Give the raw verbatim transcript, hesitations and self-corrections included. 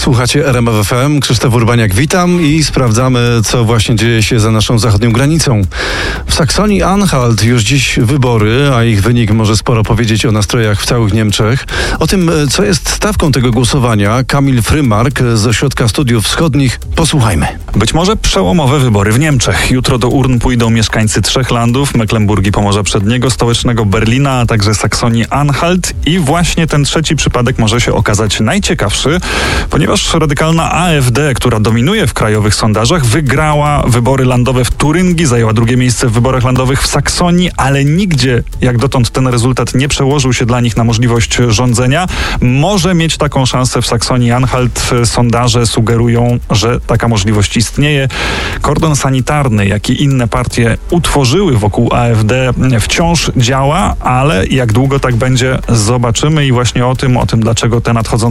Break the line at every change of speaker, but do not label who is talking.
Słuchacie R M F F M, Krzysztof Urbaniak, witam i sprawdzamy, co właśnie dzieje się za naszą zachodnią granicą. W Saksonii-Anhalt już dziś wybory, a ich wynik może sporo powiedzieć o nastrojach w całych Niemczech. O tym, co jest stawką tego głosowania, Kamil Frymark z Ośrodka Studiów Wschodnich. Posłuchajmy.
Być może przełomowe wybory w Niemczech. Jutro do urn pójdą mieszkańcy trzech landów, Mecklenburgii i Pomorza Przedniego, stołecznego Berlina, a także Saksonii-Anhalt i właśnie ten trzeci przypadek może się okazać najciekawszy, ponieważ radykalna A F D, która dominuje w krajowych sondażach, wygrała wybory landowe w Turyngii, zajęła drugie miejsce w wyborach landowych w Saksonii, ale nigdzie jak dotąd ten rezultat nie przełożył się dla nich na możliwość rządzenia. Może mieć taką szansę w Saksonii-Anhalt. Sondaże sugerują, że taka możliwość istnieje. Kordon sanitarny, jak i inne partie utworzyły wokół A F D, wciąż działa, ale jak długo tak będzie, zobaczymy i właśnie o tym, o tym, dlaczego te nadchodzące